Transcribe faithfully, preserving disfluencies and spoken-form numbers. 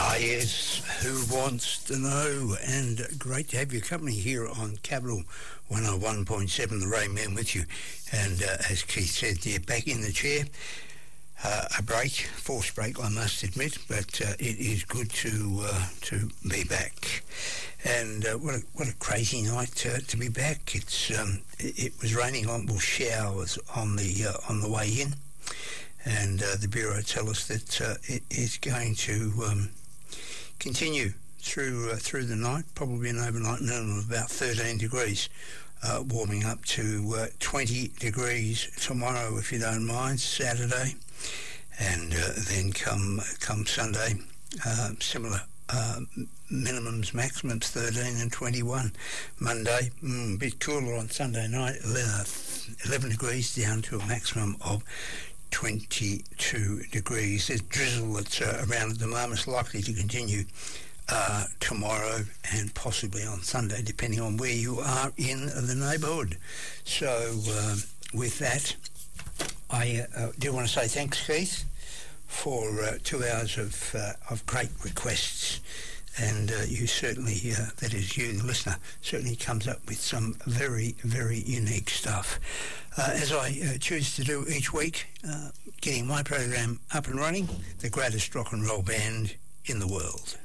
Ah yes, who wants to know? And great to have your company here on Capital one oh one point seven, the Rain Man with you. And uh, as Keith said, you're back in the chair. Uh, a break, forced break, I must admit, but uh, it is good to uh, to be back. And uh, what a what a crazy night uh, to be back. It's um, it, it was raining on well showers on the uh, on the way in, and uh, the Bureau tell us that uh, it is going to um, continue through uh, through the night, probably an overnight minimum of about thirteen degrees. Uh, warming up to uh, twenty degrees tomorrow, if you don't mind, Saturday, and uh, then come come Sunday, uh, similar uh, minimums, maximums thirteen and twenty-one. Monday, mm, a bit cooler on Sunday night, eleven degrees down to a maximum of twenty-two degrees. There's drizzle that's uh, around at the moment. It's likely to continue Uh, tomorrow and possibly on Sunday, depending on where you are in the neighbourhood. So uh, with that, I uh, do want to say thanks, Keith, for uh, two hours of uh, of great requests, and uh, you certainly, uh, that is you, the listener, certainly comes up with some very, very unique stuff. Uh, as I uh, choose to do each week, uh, getting my program up and running, the greatest rock and roll band in the world.